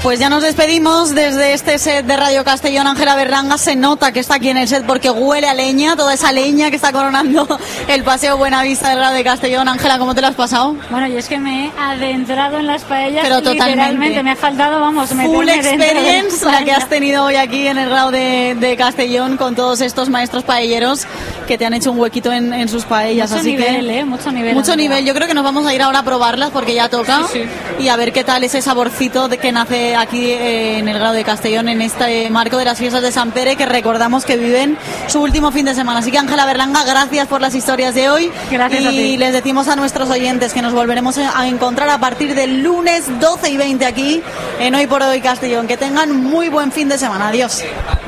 Pues ya nos despedimos desde este set de Radio Castellón. Ángela Berlanga, se nota que está aquí en el set porque huele a leña, toda esa leña que está coronando el Paseo Buenavista del Radio Castellón. Ángela, ¿cómo te lo has pasado? Bueno, y es que me he adentrado en las paellas. Pero totalmente. Literalmente, me ha faltado, vamos, full experience la que has tenido hoy aquí en el Grado de Castellón con todos estos maestros paelleros que te han hecho un huequito en sus paellas. Mucho así nivel, que mucho nivel. Mucho nivel. Yo creo que nos vamos a ir ahora a probarlas porque ya toca. Sí. Y a ver qué tal ese saborcito que nace aquí en el Grado de Castellón en este marco de las fiestas de San Pere, que recordamos que viven su último fin de semana. Así que Ángela Berlanga, gracias por las historias de hoy. Gracias a ti. Y les decimos a nuestros oyentes que nos volveremos a encontrar a partir del lunes 12:20 aquí en Hoy por Hoy Castellón. Que tengan muy buen fin de semana. Adiós.